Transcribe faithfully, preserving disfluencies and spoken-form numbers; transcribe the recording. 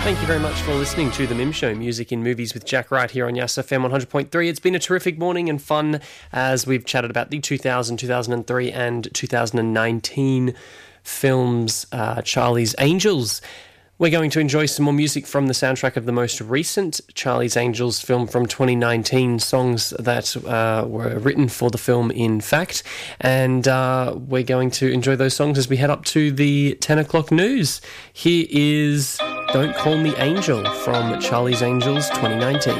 Thank you very much for listening to The Mim Show, Music in Movies with Jack Wright here on Yas F M one hundred point three. It's been a terrific morning and fun as we've chatted about the two thousand, two thousand three and two thousand nineteen films uh, Charlie's Angels. We're going to enjoy some more music from the soundtrack of the most recent Charlie's Angels film from twenty nineteen, songs that uh, were written for the film, in fact. And uh, we're going to enjoy those songs as we head up to the ten o'clock news. Here is Don't Call Me Angel from Charlie's Angels twenty nineteen.